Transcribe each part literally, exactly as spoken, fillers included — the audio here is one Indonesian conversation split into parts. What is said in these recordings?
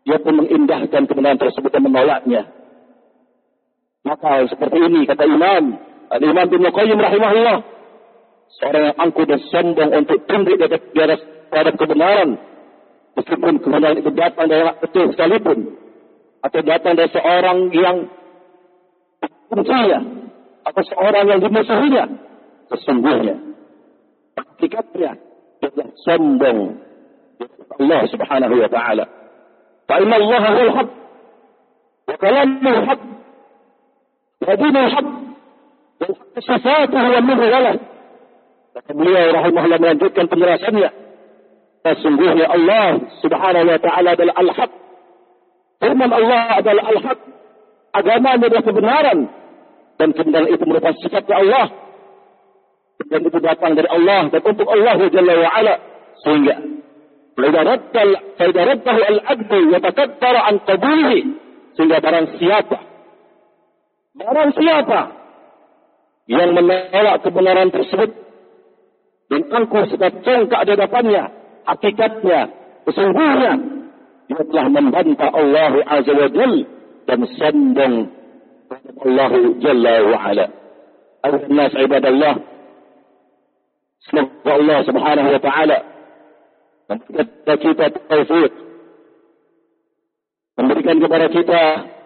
dia pun mengindahkan kebenaran tersebut dan menolaknya. Maka seperti ini kata Imam Al-Imam Ibnu Qayyim rahimahullah, seorang yang angkuh dan sombong untuk tunduk di atas terhadap kebenaran, meskipun kebenaran itu datang dari orang betul sekalipun, atau datang dari seorang yang percaya atau seorang yang dimusuhinya, sesungguhnya hakikatnya adalah sombong Allah Subhanahu wa taala. Fa inna Allah huwal haqq wa kalamuhu haqq wa dinuhu haqq wa sifatuhu wa minhu walad. Kata beliau rahimahullah melanjutkan penjelasannya, sesungguhnya Allah Subhanahu wa taala adalah al-haq. Firman Allah adalah al-haq. Agama adalah kebenaran, dan kebenaran itu merupakan sifatnya Allah, dan itu datang dari Allah dan untuk Allah Jalla wa Ala. Sehingga idza raddal fa idza raddahu al-'abdu yatakabbara an qabulihi, sehingga barang siapa barang siapa yang menolak kebenaran tersebut dan angkuh serta congkak di hadapannya, hakikatnya sesungguhnya dia telah membantah Allah Azza wa Jalla dan sombong Allah Jalla wa Ala. Ayuhan nas ibadallah, semoga Allah Subhanahu wa taala memberikan kita taufik, memberikan kepada kita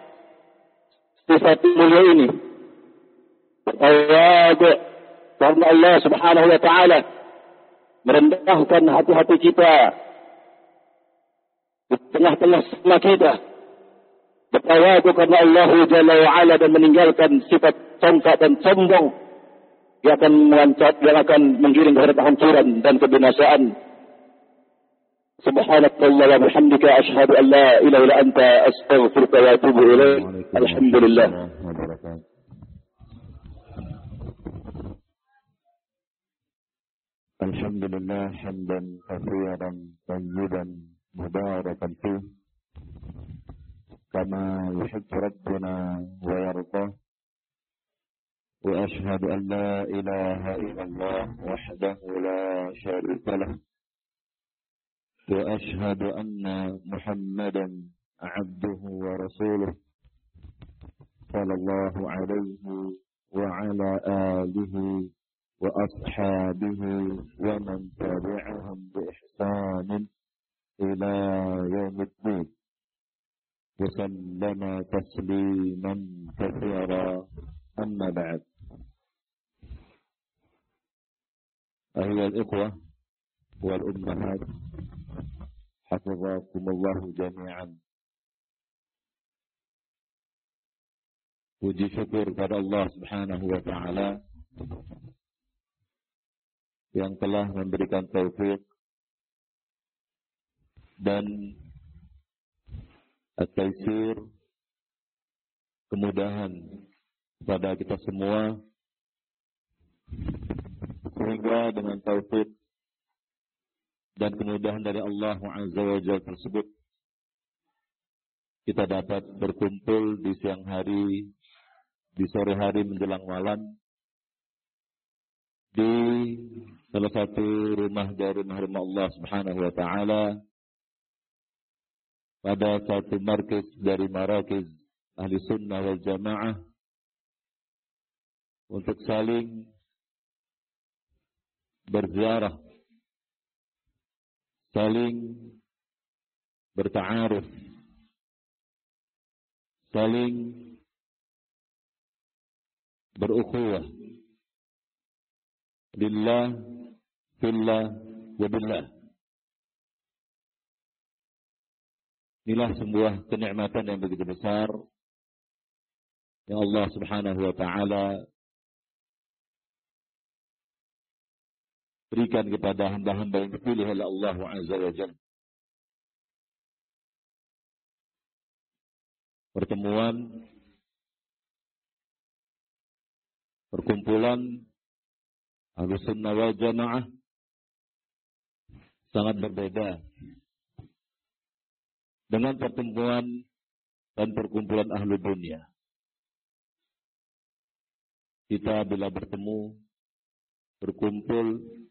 sifat mulia ini, bertawadu karena Allah Subhanahu wa taala merendahkan hati-hati kita di tengah-tengah semua kita, bertawadu karena Allah Jalla wa Ala dan meninggalkan sifat congkak dan sombong yang akan mengancam, yang akan menggiring kepada kehancuran dan kebinasaan. Subhanakallah wa bihamdika asyhadu an la ilaha illa anta astaghfiruka wa atubu ilaik. Alhamdulillah. Alhamdulillah hamdan katsiran tayyiban mubarakan fihi kama yuhibbu rabbuna wa yarda. Wa ashhadu an la ilaha illallah wahdahu la syarika lah. Wa ashhadu anna Muhammadan abduhu wa rasuluh sallallahu alaihi wa ala alihi wa ashabihi wa man tabi'ahum bi ihsanin ila yaumiddin. Wa sallama tasliman katsira. Amma ba'd. Ayuha al-ikhwah wal ummahat, hafizakumullah jami'an. Puji syukur kepada Allah Subhanahu wa taala yang telah memberikan taufik dan at-taisir, kemudahan kepada kita semua, sehingga dengan taufik dan kemudahan dari Allah Azza wa Jalla tersebut kita dapat berkumpul di siang hari, di sore hari menjelang malam, di salah satu rumah dari rumah Allah Subhanahu wa taala, pada satu markis dari marakis Ahli Sunnah wal Jamaah, untuk saling berziarah, saling berta'aruf, saling berukhuwah lillah, fillah, wa billah. Inilah sebuah kenikmatan yang begitu besar yang Allah Subhanahu wa taala berikan kepada hamba-hamba yang dipilih oleh Allah Azza wa Jalla. Pertemuan, perkumpulan Ahlus Sunnah wal Jamaah sangat berbeda dengan pertemuan dan perkumpulan ahlu dunia. Kita bila bertemu, berkumpul,